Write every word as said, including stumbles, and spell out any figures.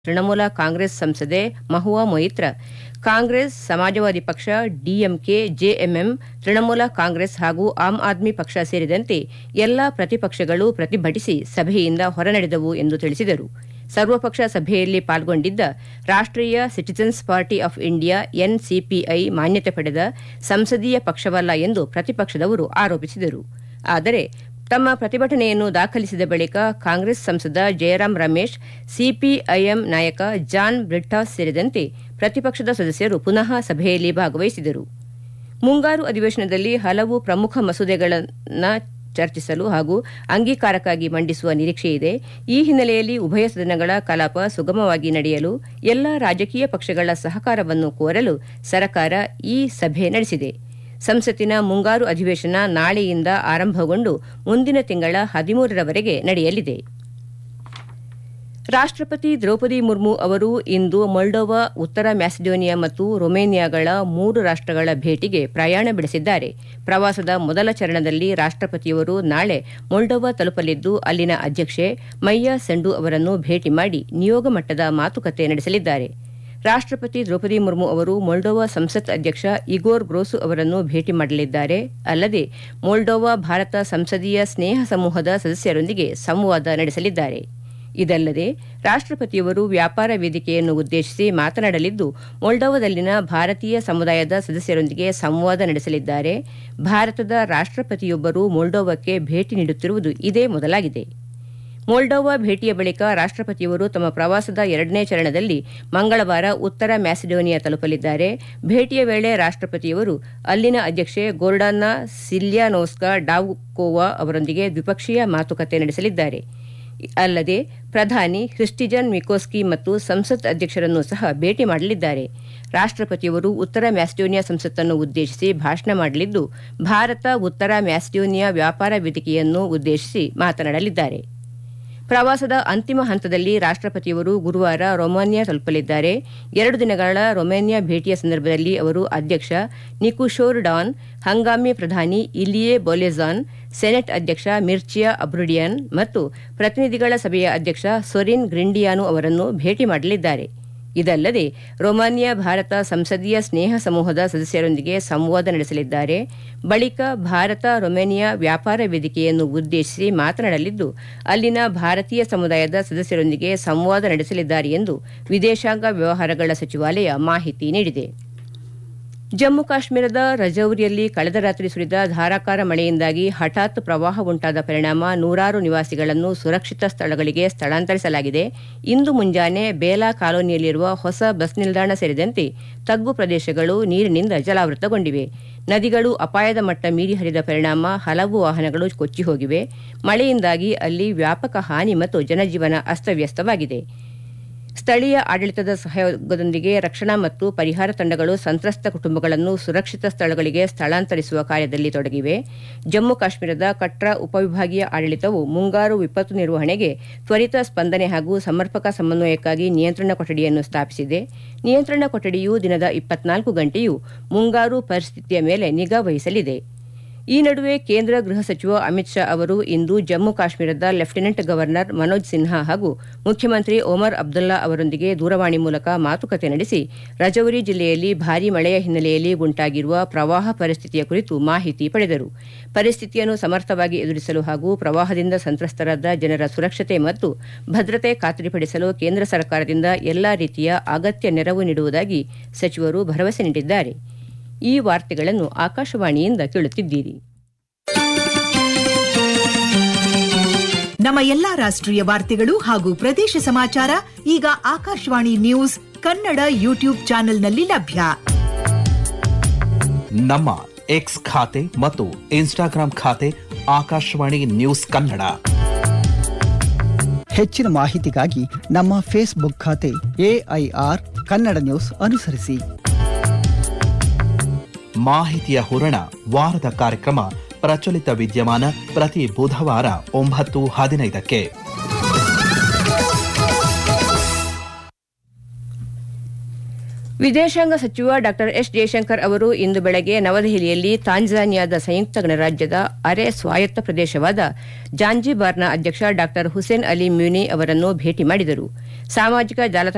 ತೃಣಮೂಲ ಕಾಂಗ್ರೆಸ್ ಸಂಸದೆ ಮಹುವಾ ಮೊಯಿತ್ರ ಕಾಂಗ್ರೆಸ್, ಸಮಾಜವಾದಿ ಪಕ್ಷ, DMK, JMM, Trinamool Congress ಹಾಗೂ ಆಮ್ ಆದ್ಮಿ ಪಕ್ಷ ಸೇರಿದಂತೆ ಎಲ್ಲಾ ಪ್ರತಿಪಕ್ಷಗಳು ಪ್ರತಿಭಟಿಸಿ ಸಭೆಯಿಂದ ಹೊರನಡೆದವು ಎಂದು ತಿಳಿಸಿದರು. ಸರ್ವಪಕ್ಷ ಸಭೆಯಲ್ಲಿ ಪಾಲ್ಗೊಂಡಿದ್ದ ರಾಷ್ಟ್ರೀಯ citizens party of India NCPI ಮಾನ್ಯತೆ ಪಡೆದ ಸಂಸದೀಯ ಪಕ್ಷವಲ್ಲ ಎಂದು ಪ್ರತಿಪಕ್ಷದವರು ಆರೋಪಿಸಿದರು. ಆದರೆ ತಮ್ಮ ಪ್ರತಿಭಟನೆಯನ್ನು ದಾಖಲಿಸಿದ ಬಳಿಕ ಕಾಂಗ್ರೆಸ್ ಸಂಸದ ಜಯರಾಂ ರಮೇಶ್, ಸಿಪಿಐಎಂ ನಾಯಕ ಜಾನ್ ಬ್ರಿಟ್ಟಾಸ್ ಸೇರಿದಂತೆ ಪ್ರತಿಪಕ್ಷದ ಸದಸ್ಯರು ಪುನಃ ಸಭೆಯಲ್ಲಿ ಭಾಗವಹಿಸಿದರು. ಮುಂಗಾರು ಅಧಿವೇಶನದಲ್ಲಿ ಹಲವು ಪ್ರಮುಖ ಮಸೂದೆಗಳನ್ನು ಚರ್ಚಿಸಲು ಹಾಗೂ ಅಂಗೀಕಾರಕ್ಕಾಗಿ ಮಂಡಿಸುವ ನಿರೀಕ್ಷೆಯಿದೆ. ಈ ಹಿನ್ನೆಲೆಯಲ್ಲಿ ಉಭಯ ಸದನಗಳ ಕಲಾಪ ಸುಗಮವಾಗಿ ನಡೆಯಲು ಎಲ್ಲಾ ರಾಜಕೀಯ ಪಕ್ಷಗಳ ಸಹಕಾರವನ್ನು ಕೋರಲು ಸರ್ಕಾರ ಈ ಸಭೆ ನಡೆಸಿದೆ. ಸಂಸತ್ತಿನ ಮುಂಗಾರು ಅಧಿವೇಶನ ನಾಳೆಯಿಂದ ಆರಂಭಗೊಂಡು ಮುಂದಿನ ತಿಂಗಳ ಹದಿಮೂರರವರೆಗೆ ನಡೆಯಲಿದೆ. ರಾಷ್ಟ್ರಪತಿ ದ್ರೌಪದಿ ಮುರ್ಮು ಅವರು ಇಂದು ಮೊಲ್ಡೋವಾ, ಉತ್ತರ ಮ್ಯಾಸಿಡೋನಿಯಾ ಮತ್ತು ರೊಮೇನಿಯಾಗಳ ಮೂರು ರಾಷ್ಟಗಳ ಭೇಟಿಗೆ ಪ್ರಯಾಣ ಬೆಳೆಸಿದ್ದಾರೆ. ಪ್ರವಾಸದ ಮೊದಲ ಚರಣದಲ್ಲಿ ರಾಷ್ಟ್ರಪತಿಯವರು ನಾಳೆ ಮೊಲ್ಡೋವಾ ತಲುಪಲಿದ್ದು ಅಲ್ಲಿನ ಅಧ್ಯಕ್ಷೆ ಮೈಯಾ ಸೆಂಡು ಅವರನ್ನು ಭೇಟಿ ಮಾಡಿ ನಿಯೋಗ ಮಟ್ಟದ ಮಾತುಕತೆ ನಡೆಸಲಿದ್ದಾರೆ. ರಾಷ್ಟ್ರಪತಿ ದ್ರೌಪದಿ ಮುರ್ಮು ಅವರು ಮೊಲ್ಡೋವಾ ಸಂಸತ್ ಅಧ್ಯಕ್ಷ ಇಗೋರ್ ಗ್ರೋಸು ಅವರನ್ನು ಭೇಟಿ ಮಾಡಲಿದ್ದಾರೆ. ಅಲ್ಲದೆ ಮೊಲ್ಡೋವಾ ಭಾರತ ಸಂಸದೀಯ ಸ್ನೇಹ ಸಮೂಹದ ಸದಸ್ಯರೊಂದಿಗೆ ಸಂವಾದ ನಡೆಸಲಿದ್ದಾರೆ. ಇದಲ್ಲದೆ ರಾಷ್ಟ್ರಪತಿಯವರು ವ್ಯಾಪಾರ ವೇದಿಕೆಯನ್ನು ಉದ್ದೇಶಿಸಿ ಮಾತನಾಡಲಿದ್ದು ಮೊಲ್ಡೋವಾದಲ್ಲಿನ ಭಾರತೀಯ ಸಮುದಾಯದ ಸದಸ್ಯರೊಂದಿಗೆ ಸಂವಾದ ನಡೆಸಲಿದ್ದಾರೆ. ಭಾರತದ ರಾಷ್ಟ್ರಪತಿಯೊಬ್ಬರು ಮೊಲ್ಡೋವಾಕ್ಕೆ ಭೇಟಿ ನೀಡುತ್ತಿರುವುದು ಇದೇ ಮೊದಲಾಗಿದೆ. ಮೊಲ್ಡೋವಾ ಭೇಟಿಯ ಬಳಿಕ ರಾಷ್ಟ್ರಪತಿಯವರು ತಮ್ಮ ಪ್ರವಾಸದ ಎರಡನೇ ಚರಣದಲ್ಲಿ ಮಂಗಳವಾರ ಉತ್ತರ ಮ್ಯಾಸಿಡೋನಿಯಾ ತಲುಪಲಿದ್ದಾರೆ. ಭೇಟಿಯ ವೇಳೆ ರಾಷ್ಟ್ರಪತಿಯವರು ಅಲ್ಲಿನ ಅಧ್ಯಕ್ಷೆ ಗೋರ್ಡಾನಾ ಸಿಲ್ಯಾನೋವ್ಸ್ಕಾ ಡಾವ್ಕೋವಾ ಅವರೊಂದಿಗೆ ದ್ವಿಪಕ್ಷೀಯ ಮಾತುಕತೆ ನಡೆಸಲಿದ್ದಾರೆ. ಅಲ್ಲದೆ ಪ್ರಧಾನಿ ಕ್ರಿಸ್ಟಿಜನ್ ಮಿಕೋಸ್ಕಿ ಮತ್ತು ಸಂಸತ್ ಅಧ್ಯಕ್ಷರನ್ನು ಸಹ ಭೇಟಿ ಮಾಡಲಿದ್ದಾರೆ. ರಾಷ್ಟ್ರಪತಿಯವರು ಉತ್ತರ ಮ್ಯಾಸಿಡೋನಿಯಾ ಸಂಸತ್ತನ್ನು ಉದ್ದೇಶಿಸಿ ಭಾಷಣ ಮಾಡಲಿದ್ದು ಭಾರತ ಉತ್ತರ ಮ್ಯಾಸಿಡೋನಿಯಾ ವ್ಯಾಪಾರ ವೇದಿಕೆಯನ್ನು ಉದ್ದೇಶಿಸಿ ಮಾತನಾಡಲಿದ್ದಾರೆ. ಪ್ರವಾಸದ ಅಂತಿಮ ಹಂತದಲ್ಲಿ ರಾಷ್ಟ್ರಪತಿಯವರು ಗುರುವಾರ ರೊಮಾನಿಯಾ ತಲುಪಲಿದ್ದಾರೆ. ಎರಡು ದಿನಗಳ ರೊಮೇನಿಯಾ ಭೇಟಿಯ ಸಂದರ್ಭದಲ್ಲಿ ಅವರು ಅಧ್ಯಕ್ಷ ನಿಕುಶೋರ್ ಡಾನ್, ಹಂಗಾಮಿ ಪ್ರಧಾನಿ ಇಲಿಯೆ ಬೊಲೆಜಾನ್, ಸೆನೆಟ್ ಅಧ್ಯಕ್ಷ ಮಿರ್ಚಿಯಾ ಅಬ್ರುಡಿಯನ್ ಮತ್ತು ಪ್ರತಿನಿಧಿಗಳ ಸಭೆಯ ಅಧ್ಯಕ್ಷ ಸೊರಿನ್ ಗ್ರಿಂಡಿಯಾನು ಅವರನ್ನು ಭೇಟಿ ಮಾಡಲಿದ್ದಾರೆ. ಇದಲ್ಲದೆ ರೊಮಾನಿಯಾ ಭಾರತ ಸಂಸದೀಯ ಸ್ನೇಹ ಸಮೂಹದ ಸದಸ್ಯರೊಂದಿಗೆ ಸಂವಾದ ನಡೆಸಲಿದ್ದಾರೆ. ಬಳಿಕ ಭಾರತ ರೊಮೇನಿಯಾ ವ್ಯಾಪಾರ ವೇದಿಕೆಯನ್ನು ಉದ್ದೇಶಿಸಿ ಮಾತನಾಡಲಿದ್ದು ಅಲ್ಲಿನ ಭಾರತೀಯ ಸಮುದಾಯದ ಸದಸ್ಯರೊಂದಿಗೆ ಸಂವಾದ ನಡೆಸಲಿದ್ದಾರೆ ಎಂದು ವಿದೇಶಾಂಗ ವ್ಯವಹಾರಗಳ ಸಚಿವಾಲಯ ಮಾಹಿತಿ ನೀಡಿದೆ. ಜಮ್ಮು ಕಾಶ್ಮೀರದ ರಜೌರಿಯಲ್ಲಿ ಕಳೆದ ರಾತ್ರಿ ಸುರಿದ ಧಾರಾಕಾರ ಮಳೆಯಿಂದಾಗಿ ಹಠಾತ್ ಪ್ರವಾಹ ಉಂಟಾದ ಪರಿಣಾಮ ನೂರಾರು ನಿವಾಸಿಗಳನ್ನು ಸುರಕ್ಷಿತ ಸ್ಥಳಗಳಿಗೆ ಸ್ಥಳಾಂತರಿಸಲಾಗಿದೆ. ಇಂದು ಮುಂಜಾನೆ ಬೇಲಾ ಕಾಲೋನಿಯಲ್ಲಿರುವ ಹೊಸ ಬಸ್ ನಿಲ್ದಾಣ ಸೇರಿದಂತೆ ತಗ್ಗು ಪ್ರದೇಶಗಳು ನೀರಿನಿಂದ ಜಲಾವೃತಗೊಂಡಿವೆ. ನದಿಗಳು ಅಪಾಯದ ಮಟ್ಟ ಮೀರಿ ಹರಿದ ಪರಿಣಾಮ ಹಲವು ವಾಹನಗಳು ಕೊಚ್ಚಿ ಹೋಗಿವೆ. ಮಳೆಯಿಂದಾಗಿ ಅಲ್ಲಿ ವ್ಯಾಪಕ ಹಾನಿ ಮತ್ತು ಜನಜೀವನ ಅಸ್ತವ್ಯಸ್ತವಾಗಿದೆ. ಸ್ಥಳೀಯ ಆಡಳಿತದ ಸಹಯೋಗದೊಂದಿಗೆ ರಕ್ಷಣಾ ಮತ್ತು ಪರಿಹಾರ ತಂಡಗಳು ಸಂತ್ರಸ್ತ ಕುಟುಂಬಗಳನ್ನು ಸುರಕ್ಷಿತ ಸ್ಥಳಗಳಿಗೆ ಸ್ಥಳಾಂತರಿಸುವ ಕಾರ್ಯದಲ್ಲಿ ತೊಡಗಿವೆ. ಜಮ್ಮು ಕಾಶ್ಮೀರದ ಕಟ್ರಾ ಉಪವಿಭಾಗೀಯ ಆಡಳಿತವು ಮುಂಗಾರು ವಿಪತ್ತು ನಿರ್ವಹಣೆಗೆ ತ್ವರಿತ ಸ್ಪಂದನೆ ಹಾಗೂ ಸಮರ್ಪಕ ಸಮನ್ವಯಕ್ಕಾಗಿ ನಿಯಂತ್ರಣ ಕೊಠಡಿಯನ್ನು ಸ್ಥಾಪಿಸಿದೆ. ನಿಯಂತ್ರಣ ಕೊಠಡಿಯು ದಿನದ ಇಪ್ಪತ್ನಾಲ್ಕು ಗಂಟೆಯೂ ಮುಂಗಾರು ಪರಿಸ್ಥಿತಿಯ ಮೇಲೆ ನಿಗಾ ವಹಿಸಲಿದೆ. ಈ ನಡುವೆ ಕೇಂದ್ರ ಗೃಹ ಸಚಿವ ಅಮಿತ್ ಶಾ ಅವರು ಇಂದು ಜಮ್ಮು ಕಾಶ್ಮೀರದ ಲೆಫ್ಟಿನೆಂಟ್ ಗವರ್ನರ್ ಮನೋಜ್ ಸಿನ್ಹಾ ಹಾಗೂ ಮುಖ್ಯಮಂತ್ರಿ ಒಮರ್ ಅಬ್ದುಲ್ಲಾ ಅವರೊಂದಿಗೆ ದೂರವಾಣಿ ಮೂಲಕ ಮಾತುಕತೆ ನಡೆಸಿ ರಜೌರಿ ಜಿಲ್ಲೆಯಲ್ಲಿ ಭಾರೀ ಮಳೆಯ ಹಿನ್ನೆಲೆಯಲ್ಲಿ ಉಂಟಾಗಿರುವ ಪ್ರವಾಹ ಪರಿಸ್ಥಿತಿಯ ಕುರಿತು ಮಾಹಿತಿ ಪಡೆದರು. ಪರಿಸ್ಥಿತಿಯನ್ನು ಸಮರ್ಥವಾಗಿ ಎದುರಿಸಲು ಹಾಗೂ ಪ್ರವಾಹದಿಂದ ಸಂತ್ರಸ್ತರಾದ ಜನರ ಸುರಕ್ಷತೆ ಮತ್ತು ಭದ್ರತೆ ಖಾತ್ರಿಪಡಿಸಲು ಕೇಂದ್ರ ಸರ್ಕಾರದಿಂದ ಎಲ್ಲಾ ರೀತಿಯ ಅಗತ್ಯ ನೆರವು ನೀಡುವುದಾಗಿ ಸಚಿವರು ಭರವಸೆ ನೀಡಿದ್ದಾರೆ. ಈ ವಾರ್ತೆಗಳನ್ನು ಆಕಾಶವಾಣಿಯಿಂದ ಕೇಳುತ್ತಿದ್ದೀರಿ. ನಮ್ಮ ಎಲ್ಲಾ ರಾಷ್ಟ್ರೀಯ ವಾರ್ತೆಗಳು ಹಾಗೂ ಪ್ರದೇಶ ಸಮಾಚಾರ ಈಗ ಆಕಾಶವಾಣಿ ನ್ಯೂಸ್ ಕನ್ನಡ ಯೂಟ್ಯೂಬ್ ಚಾನೆಲ್ನಲ್ಲಿ ಲಭ್ಯ. ನಮ್ಮ ಎಕ್ಸ್ ಖಾತೆ ಮತ್ತು ಇನ್ಸ್ಟಾಗ್ರಾಂ ಖಾತೆ ಆಕಾಶವಾಣಿ ನ್ಯೂಸ್ ಕನ್ನಡ. ಹೆಚ್ಚಿನ ಮಾಹಿತಿಗಾಗಿ ನಮ್ಮ ಫೇಸ್ಬುಕ್ ಖಾತೆ ಎಐಆರ್ ಕನ್ನಡ ನ್ಯೂಸ್ ಅನುಸರಿಸಿ. ಮಾಹಿತಿಯ ಹೂರಣ ವಾರದ ಕಾರ್ಯಕ್ರಮ ಪ್ರಚಲಿತ ವಿದ್ಯಮಾನ ಪ್ರತಿ ಬುಧವಾರ ಒಂಬತ್ತು ಹದಿನೈದಕ್ಕೆ. ವಿದೇಶಾಂಗ ಸಚಿವ ಡಾ ಎಸ್ ಜಯಶಂಕರ್ ಅವರು ಇಂದು ಬೆಳಗ್ಗೆ ನವದೆಹಲಿಯಲ್ಲಿ ತಾಂಜಾನಿಯಾದ ಸಂಯುಕ್ತ ಗಣರಾಜ್ಯದ ಅರೆ ಸ್ವಾಯತ್ತ ಪ್ರದೇಶವಾದ ಜಾಂಜಿಬಾರ್ನ ಅಧ್ಯಕ್ಷ ಡಾ ಹುಸೇನ್ ಅಲಿ ಮ್ಯೂನಿ ಅವರನ್ನು ಭೇಟಿ ಮಾಡಿದರು. ಸಾಮಾಜಿಕ ಜಾಲತಾಣ